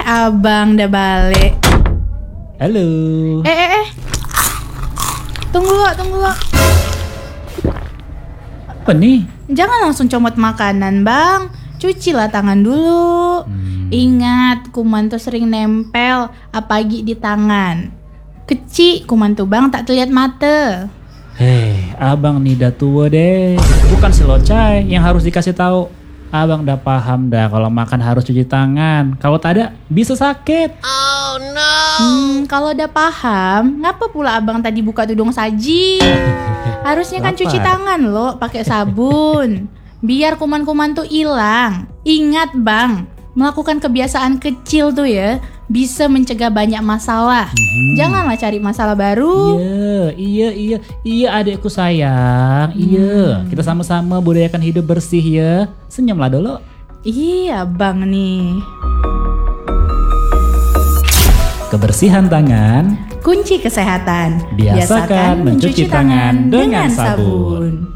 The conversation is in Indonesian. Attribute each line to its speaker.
Speaker 1: Abang udah balik.
Speaker 2: Halo.
Speaker 1: Tunggu lo.
Speaker 2: Apa nih?
Speaker 1: Jangan langsung comot makanan, Bang. Cucilah tangan dulu. Ingat, kuman tuh sering nempel, apalagi di tangan. Kecil kuman tuh, Bang, tak terlihat mata.
Speaker 2: Hei, abang nih udah tua deh. Bukan si Locai yang harus dikasih tahu. Abang udah paham dah kalau makan harus cuci tangan. Kalau tak ada bisa sakit.
Speaker 3: Oh no.
Speaker 1: Kalau udah paham, ngapa pula abang tadi buka tudung saji? Harusnya kan cuci tangan lo, pakai sabun. Biar kuman-kuman tuh hilang. Ingat, Bang, melakukan kebiasaan kecil tuh ya bisa mencegah banyak masalah. Janganlah cari masalah baru.
Speaker 2: Iya adekku sayang. Iya, kita sama-sama budayakan hidup bersih ya. Senyumlah dulu.
Speaker 1: Iya, Bang nih.
Speaker 2: Kebersihan tangan,
Speaker 1: Kunci kesehatan.
Speaker 2: biasakan mencuci tangan dengan sabun.